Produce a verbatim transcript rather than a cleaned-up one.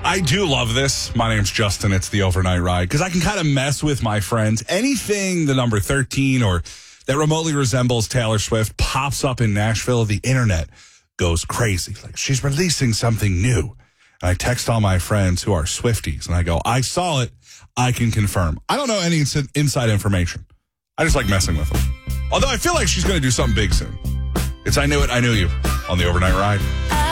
I do love this. My name's Justin. It's the Overnight Ride because I can kind of mess with my friends. Anything the number thirteen or that remotely resembles Taylor Swift pops up in Nashville, the internet goes crazy. Like, she's releasing something new. And I text all my friends who are Swifties, and I go, I saw it. I can confirm. I don't know any ins- inside information. I just like messing with them. Although I feel like she's going to do something big soon. It's I Knew It, I Knew You on the Overnight Ride.